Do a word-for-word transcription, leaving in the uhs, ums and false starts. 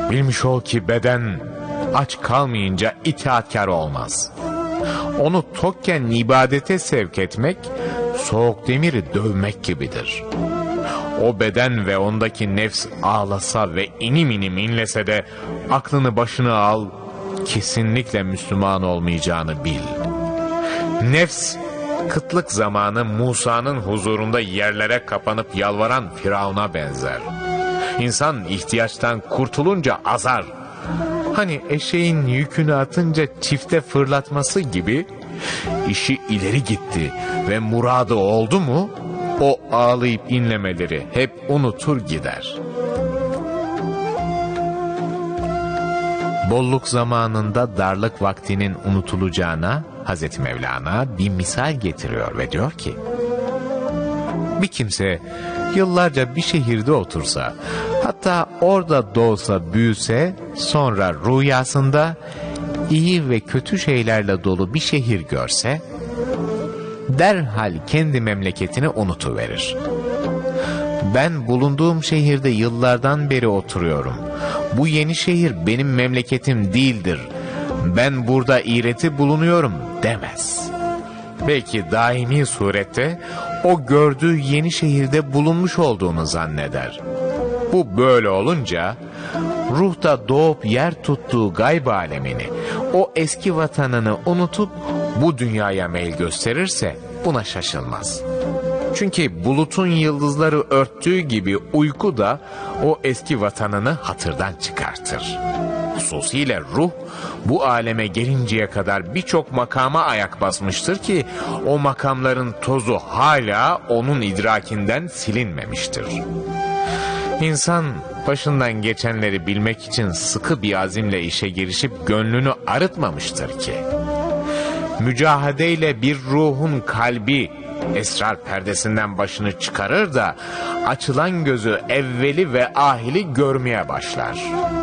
Bilmiş ol ki beden aç kalmayınca itaatkar olmaz. Onu tokken ibadete sevk etmek, soğuk demiri dövmek gibidir. O beden ve ondaki nefs ağlasa ve inim inim inlese de aklını başına al, kesinlikle Müslüman olmayacağını bil. Nefs, kıtlık zamanı Musa'nın huzurunda yerlere kapanıp yalvaran Firavun'a benzer. İnsan ihtiyaçtan kurtulunca azar. Hani eşeğin yükünü atınca çifte fırlatması gibi, işi ileri gitti ve muradı oldu mu, o ağlayıp inlemeleri hep unutur gider. Bolluk zamanında darlık vaktinin unutulacağına Hazreti Mevlana bir misal getiriyor ve diyor ki, bir kimse yıllarca bir şehirde otursa, hatta orada doğsa büyüse, sonra rüyasında iyi ve kötü şeylerle dolu bir şehir görse, derhal kendi memleketini unutuverir. Ben bulunduğum şehirde yıllardan beri oturuyorum. Bu yeni şehir benim memleketim değildir. Ben burada iğreti bulunuyorum demez. Belki daimi surette o gördüğü yeni şehirde bulunmuş olduğunu zanneder. Bu böyle olunca ruhta doğup yer tuttuğu gayb alemini, o eski vatanını unutup bu dünyaya meyil gösterirse buna şaşılmaz. Çünkü bulutun yıldızları örttüğü gibi uyku da o eski vatanını hatırdan çıkartır. Hususiyle ruh bu aleme gelinceye kadar birçok makama ayak basmıştır ki o makamların tozu hala onun idrakinden silinmemiştir. İnsan başından geçenleri bilmek için sıkı bir azimle işe girişip gönlünü arıtmamıştır ki. Mücahadeyle bir ruhun kalbi esrar perdesinden başını çıkarır da açılan gözü evveli ve ahili görmeye başlar.